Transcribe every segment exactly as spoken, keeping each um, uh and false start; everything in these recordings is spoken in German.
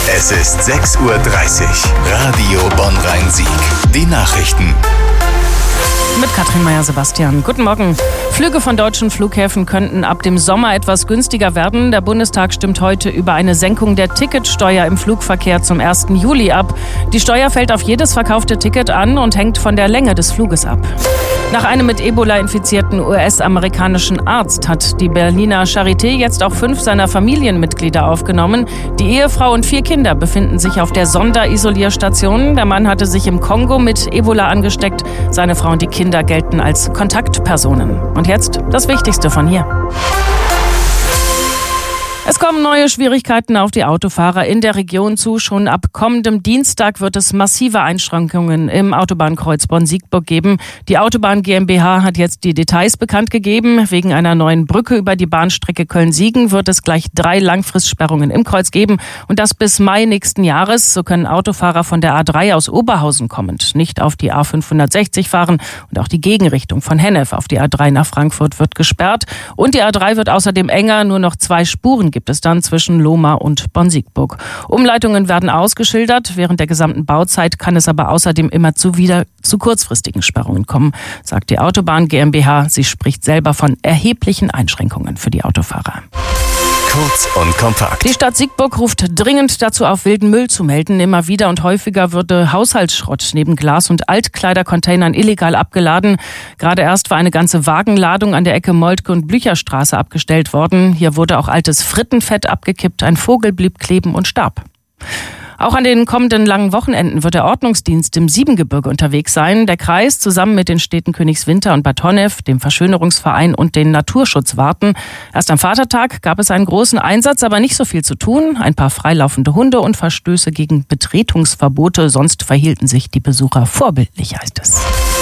Es ist sechs Uhr dreißig. Radio Bonn-Rhein-Sieg. Die Nachrichten. Mit Katrin Meyer-Sebastian. Guten Morgen. Flüge von deutschen Flughäfen könnten ab dem Sommer etwas günstiger werden. Der Bundestag stimmt heute über eine Senkung der Ticketsteuer im Flugverkehr zum ersten Juli ab. Die Steuer fällt auf jedes verkaufte Ticket an und hängt von der Länge des Fluges ab. Nach einem mit Ebola infizierten U S-amerikanischen Arzt hat die Berliner Charité jetzt auch fünf seiner Familienmitglieder aufgenommen. Die Ehefrau und vier Kinder befinden sich auf der Sonderisolierstation. Der Mann hatte sich im Kongo mit Ebola angesteckt. Seine Frau und die Kinder gelten als Kontaktpersonen. Und jetzt das Wichtigste von hier. Es kommen neue Schwierigkeiten auf die Autofahrer in der Region zu. Schon ab kommendem Dienstag wird es massive Einschränkungen im Autobahnkreuz Bonn-Siegburg geben. Die Autobahn GmbH hat jetzt die Details bekannt gegeben. Wegen einer neuen Brücke über die Bahnstrecke Köln-Siegen wird es gleich drei Langfristsperrungen im Kreuz geben. Und das bis Mai nächsten Jahres. So können Autofahrer von der A drei aus Oberhausen kommend nicht auf die A fünfhundertsechzig fahren. Und auch die Gegenrichtung von Hennef auf die A drei nach Frankfurt wird gesperrt. Und die A drei wird außerdem enger. Nur noch zwei Spuren gibt es dann zwischen Lohmar und Bonn-Siegburg. Umleitungen werden ausgeschildert. Während der gesamten Bauzeit kann es aber außerdem immer zu wieder zu kurzfristigen Sperrungen kommen, sagt die Autobahn GmbH. Sie spricht selber von erheblichen Einschränkungen für die Autofahrer. Kurz und kompakt. Die Stadt Siegburg ruft dringend dazu auf, wilden Müll zu melden. Immer wieder und häufiger würde Haushaltsschrott neben Glas- und Altkleidercontainern illegal abgeladen. Gerade erst war eine ganze Wagenladung an der Ecke Moltke- und Blücherstraße abgestellt worden. Hier wurde auch altes Frittenfett abgekippt. Ein Vogel blieb kleben und starb. Auch an den kommenden langen Wochenenden wird der Ordnungsdienst im Siebengebirge unterwegs sein. Der Kreis zusammen mit den Städten Königswinter und Bad Honnef, dem Verschönerungsverein und den Naturschutzwarten. Erst am Vatertag gab es einen großen Einsatz, aber nicht so viel zu tun. Ein paar freilaufende Hunde und Verstöße gegen Betretungsverbote. Sonst verhielten sich die Besucher vorbildlich, heißt es.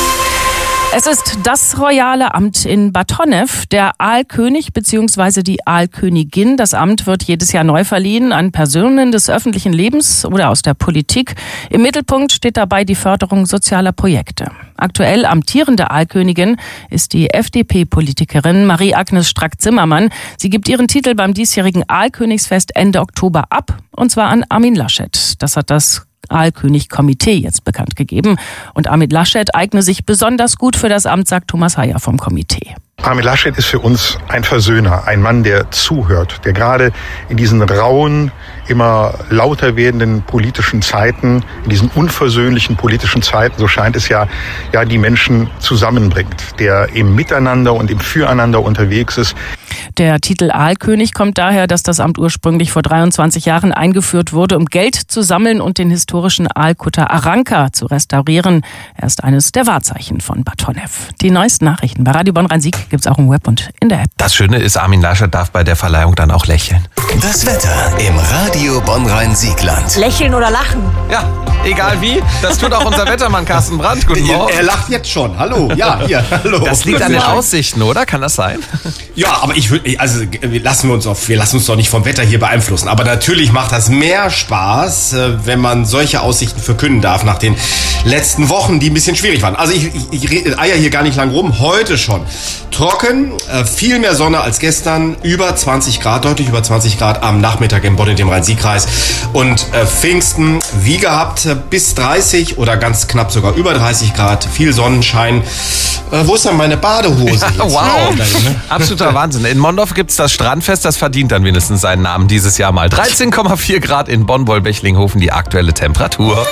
Es ist das royale Amt in Bad Honnef, der Aalkönig bzw. die Aalkönigin. Das Amt wird jedes Jahr neu verliehen an Personen des öffentlichen Lebens oder aus der Politik. Im Mittelpunkt steht dabei die Förderung sozialer Projekte. Aktuell amtierende Aalkönigin ist die F D P-Politikerin Marie-Agnes Strack-Zimmermann. Sie gibt ihren Titel beim diesjährigen Aalkönigsfest Ende Oktober ab, und zwar an Armin Laschet. Das hat das Aalkönig-Komitee jetzt bekannt gegeben. Und Armin Laschet eigne sich besonders gut für das Amt, sagt Thomas Heyer vom Komitee. Armin Laschet ist für uns ein Versöhner, ein Mann, der zuhört, der gerade in diesen rauen, immer lauter werdenden politischen Zeiten, in diesen unversöhnlichen politischen Zeiten, so scheint es ja, ja die Menschen zusammenbringt, der im Miteinander und im Füreinander unterwegs ist. Der Titel Aalkönig kommt daher, dass das Amt ursprünglich vor dreiundzwanzig Jahren eingeführt wurde, um Geld zu sammeln und den historischen Aalkutter Aranka zu restaurieren. Er ist eines der Wahrzeichen von Bad Honnef. Die neuesten Nachrichten bei Radio Bonn-Rhein-Sieg gibt's auch im Web und in der App. Das Schöne ist, Armin Laschet darf bei der Verleihung dann auch lächeln. Das Wetter im Radio Bonn-Rhein-Siegland. Lächeln oder lachen? Ja, egal wie. Das tut auch unser Wettermann Carsten Brandt. Guten Morgen. Er lacht jetzt schon. Hallo. Ja, hier. Hallo. Das liegt an den Aussichten, oder? Kann das sein? Ja, aber ich würde, also lassen wir uns auf, wir lassen uns doch nicht vom Wetter hier beeinflussen. Aber natürlich macht das mehr Spaß, wenn man solche Aussichten verkünden darf nach den letzten Wochen, die ein bisschen schwierig waren. Also ich, ich, ich eier hier gar nicht lang rum. Heute schon trocken, viel mehr Sonne als gestern, über zwanzig Grad, deutlich über zwanzig Grad am Nachmittag in Bonn in dem Rhein-Sieg-Kreis. Und äh, Pfingsten, wie gehabt, bis dreißig oder ganz knapp sogar über dreißig Grad, viel Sonnenschein. Äh, wo ist denn meine Badehose? Ja, wow, absoluter Wahnsinn. In Mondorf gibt es das Strandfest, das verdient dann wenigstens seinen Namen dieses Jahr mal. dreizehn Komma vier Grad in Bonn-Wollbechlinghofen, die aktuelle Temperatur.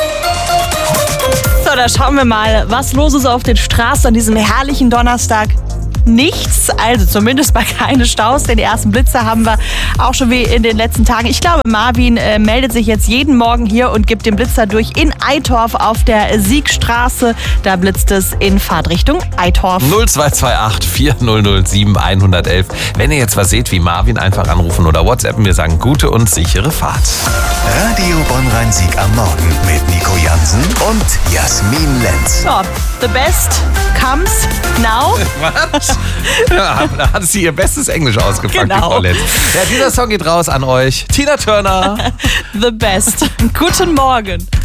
So, da schauen wir mal, was los ist auf den Straßen an diesem herrlichen Donnerstag. Nichts, also zumindest bei keine Staus. Den ersten Blitzer haben wir auch schon wie in den letzten Tagen. Ich glaube, Marvin äh, meldet sich jetzt jeden Morgen hier und gibt den Blitzer durch in Eitorf auf der Siegstraße. Da blitzt es in Fahrtrichtung Eitorf. null zwei zwei acht vier null null sieben eins eins eins. Wenn ihr jetzt was seht wie Marvin, einfach anrufen oder WhatsAppen. Wir sagen gute und sichere Fahrt. Radio Bonn-Rhein-Sieg am Morgen mit Nico Jansen und Jasmin Lenz. So, the best comes now. Was? Ja, da hat sie ihr bestes Englisch ausgepackt, Genau. die Frau Lenz. Ja, dieser Song geht raus an euch. Tina Turner. The best. Guten Morgen.